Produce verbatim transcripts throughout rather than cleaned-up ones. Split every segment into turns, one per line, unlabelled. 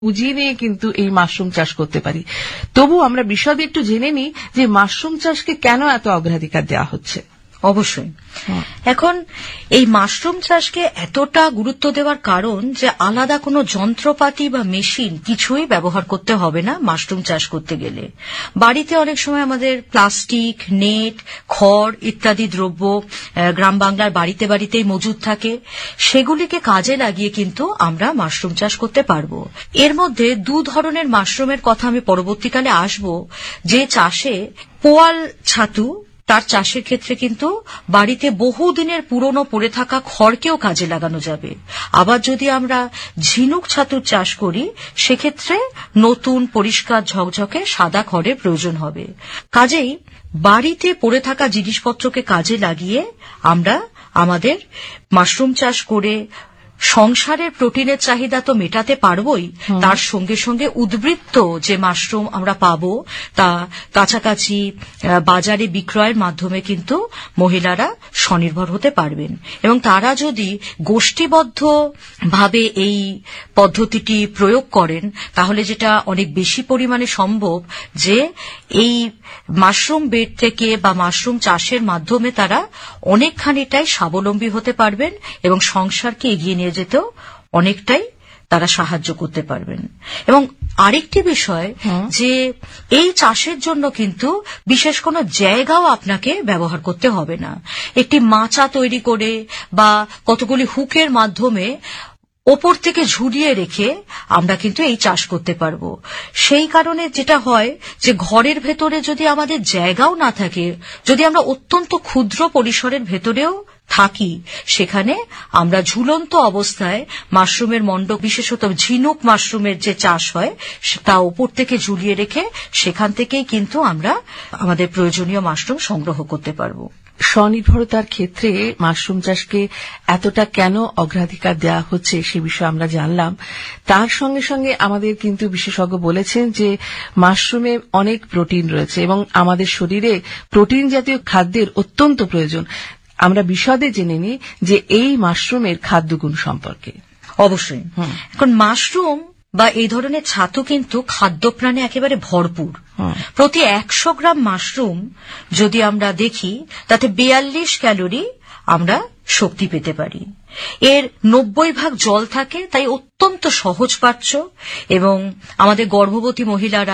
পুঁজি নিয়ে কিন্তু এই মাশরুম চাষ করতে পারি। তবু আমরা বিশদে একটু জেনে নিই যে মাশরুম চাষকে কেন এত অগ্রাধিকার দেওয়া হচ্ছে।
অবশ্যই এখন এই মাশরুম চাষকে এতটা গুরুত্ব দেওয়ার কারণ যে আলাদা কোনো যন্ত্রপাতি বা মেশিন কিছুই ব্যবহার করতে হবে না মাশরুম চাষ করতে গেলে। বাড়িতে অনেক সময় আমাদের প্লাস্টিক, নেট, খড় ইত্যাদি দ্রব্য গ্রাম বাংলার বাড়িতে বাড়িতেই মজুদ থাকে, সেগুলিকে কাজে লাগিয়ে কিন্তু আমরা মাশরুম চাষ করতে পারব। এর মধ্যে দু ধরনের মাশরুমের কথা আমি পরবর্তীকালে আসব, যে চাষে পোয়াল ছাতু, তার চাষের ক্ষেত্রে কিন্তু বাড়িতে বহুদিনের পুরনো পড়ে থাকা খড়কেও কাজে লাগানো যাবে। আবার যদি আমরা ঝিনুক ছাতুর চাষ করি, সেক্ষেত্রে নতুন পরিষ্কার ঝকঝকে সাদা খড়ের প্রয়োজন হবে। কাজেই বাড়িতে পড়ে থাকা জিনিসপত্রকে কাজে লাগিয়ে আমরা আমাদের মাশরুম চাষ করে সংসারের প্রোটিনের চাহিদা তো মেটাতে পারবই, তার সঙ্গে সঙ্গে উদ্বৃত্ত যে মাশরুম আমরা পাবো তা কাছাকাছি বাজারে বিক্রয়ের মাধ্যমে কিন্তু মহিলারা স্বনির্ভর হতে পারবেন। এবং তারা যদি গোষ্ঠীবদ্ধ ভাবে এই পদ্ধতিটি প্রয়োগ করেন, তাহলে যেটা অনেক বেশি পরিমাণে সম্ভব যে এই মাশরুম বেড থেকে বা মাশরুম চাষের মাধ্যমে তারা অনেকখানিটাই স্বাবলম্বী হতে পারবেন এবং সংসারকে এগিয়ে নিয়ে যেতেও অনেকটাই তারা সাহায্য করতে পারবেন। এবং আরেকটি বিষয় যে এই চাষের জন্য কিন্তু বিশেষ কোনো জায়গাও আপনাকে ব্যবহার করতে হবে না। একটি মাচা তৈরি করে বা কতগুলি হুকের মাধ্যমে ওপর থেকে ঝুলিয়ে রেখে আমরা কিন্তু এই চাষ করতে পারবো। সেই কারণে যেটা হয় যে ঘরের ভেতরে যদি আমাদের জায়গাও না থাকে, যদি আমরা অত্যন্ত ক্ষুদ্র পরিসরের ভেতরেও থাকি, সেখানে আমরা ঝুলন্ত অবস্থায় মাশরুমের মণ্ডপ, বিশেষত ঝিনুক মাশরুমের যে চাষ হয় তা ওপর থেকে ঝুলিয়ে রেখে সেখান থেকেই কিন্তু আমরা আমাদের প্রয়োজনীয় মাশরুম সংগ্রহ করতে পারবো।
স্বনির্ভরতার ক্ষেত্রে মাশরুম চাষকে এতটা কেন অগ্রাধিকার দেওয়া হচ্ছে সে বিষয়ে আমরা জানলাম। তার সঙ্গে সঙ্গে আমাদের কিন্তু বিশেষজ্ঞ বলেছেন যে মাশরুমে অনেক প্রোটিন রয়েছে এবং আমাদের শরীরে প্রোটিন জাতীয় খাদ্যের অত্যন্ত প্রয়োজন। আমরা বিশদে জেনে নিই যে এই মাশরুমের খাদ্যগুণ সম্পর্কে।
অবশ্যই এখন মাশরুম বা এই ধরনের ছাতু কিন্তু খাদ্যপ্রাণে একেবারে ভরপুর। প্রতি একশো গ্রাম মাশরুম যদি আমরা দেখি, তাতে বিয়াল্লিশ ক্যালোরি আমরা শক্তি পেতে পারি। এর নব্বই ভাগ জল থাকে, তাই অত্যন্ত সহজপাচ্য এবং আমাদের গর্ভবতী মহিলারা,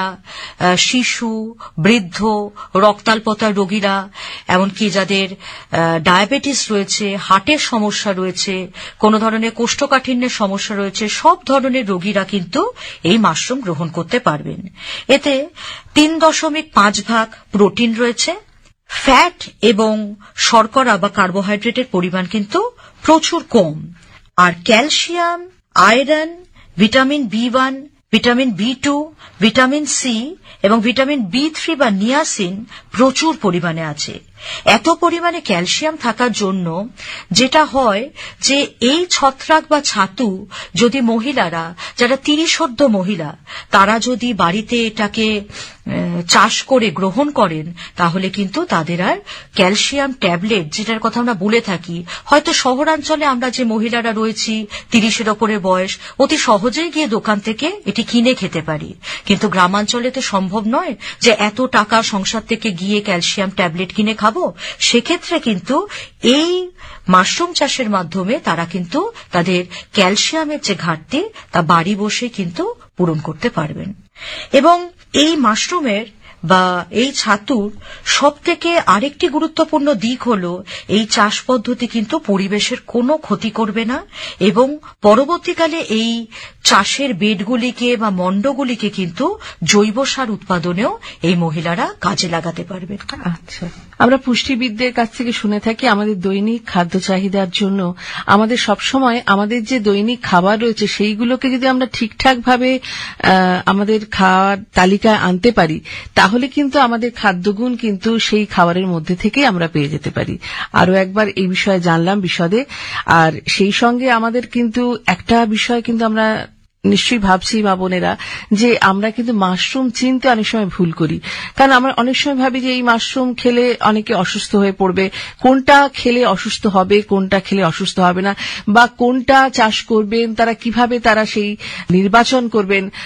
শিশু, বৃদ্ধ, রক্তাল্পতার রোগীরা, এমনকি যাদের ডায়াবেটিস রয়েছে, হার্টের সমস্যা রয়েছে, কোন ধরনের কোষ্ঠকাঠিন্যের সমস্যা রয়েছে, সব ধরনের রোগীরা কিন্তু এই মাশরুম গ্রহণ করতে পারবেন। এতে তিন দশমিক পাঁচ ভাগ প্রোটিন রয়েছে। ফ্যাট এবং শর্করা বা কার্বোহাইড্রেটের পরিমাণ কিন্তু প্রচুর কম। আর calcium, iron, vitamin B one, vitamin B two, vitamin C এবং ভিটামিন বি থ্রি বা নিয়াসিন প্রচুর পরিমাণে আছে। এত পরিমাণে ক্যালসিয়াম থাকার জন্য যেটা হয় যে এই ছত্রাক বা ছাতু যদি মহিলারা, যারা তিরিশোর্ধ্ব মহিলা, তারা যদি বাড়িতে এটাকে চাষ করে গ্রহণ করেন, তাহলে কিন্তু তাদের আর ক্যালসিয়াম ট্যাবলেট, যেটার কথা আমরা বলে থাকি, হয়তো শহরাঞ্চলে আমরা যে মহিলারা রয়েছি তিরিশের ওপরের বয়স, অতি সহজেই গিয়ে দোকান থেকে এটি কিনে খেতে পারি, কিন্তু গ্রামাঞ্চলে তো সম্ভব নয় যে এত টাকা সংসার থেকে গিয়ে ক্যালসিয়াম ট্যাবলেট কিনে খাবো। সেক্ষেত্রে কিন্তু এই মাশরুম চাষের মাধ্যমে তারা কিন্তু তাদের ক্যালসিয়ামের যে ঘাটতি তা বাড়ি বসে কিন্তু পূরণ করতে পারবেন। এবং এই মাশরুমের বা এই ছাতুর সব থেকে আরেকটি গুরুত্বপূর্ণ দিক হল এই চাষ পদ্ধতি কিন্তু পরিবেশের কোনো ক্ষতি করবে না এবং পরবর্তীকালে এই চাষের বেডগুলিকে বা মণ্ডগুলিকে কিন্তু জৈব সার উৎপাদনেও এই মহিলারা কাজে লাগাতে পারবে।
আচ্ছা, আমরা পুষ্টিবিদদের কাছ থেকে শুনে থাকি আমাদের দৈনিক খাদ্য চাহিদার জন্য আমাদের সবসময় আমাদের যে দৈনিক খাবার রয়েছে সেইগুলোকে যদি আমরা ঠিকঠাক ভাবে আমাদের খাওয়ার তালিকায় আনতে পারি, তাহলে কিন্তু আমাদের খাদ্যগুণ কিন্তু সেই খাবারের মধ্যে থেকেই আমরা পেয়ে যেতে পারি। আরো একবার এই বিষয়ে জানলাম বিশদে। আর সেই সঙ্গে আমাদের কিন্তু একটা বিষয় কিন্তু আমরা নিশ্চয়ই ভাবছি মা বোনেরা যে আমরা কিন্তু মাশরুম চিনতে অনেক সময় ভুল করি, কারণ আমরা অনেক সময় ভাবি যে এই মাশরুম খেলে অনেকে অসুস্থ হয়ে পড়বে, কোনটা খেলে অসুস্থ হবে কোনটা খেলে অসুস্থ হবে না, বা কোনটা চাষ করবেন তারা কিভাবে তারা সেই নির্বাচন করবেন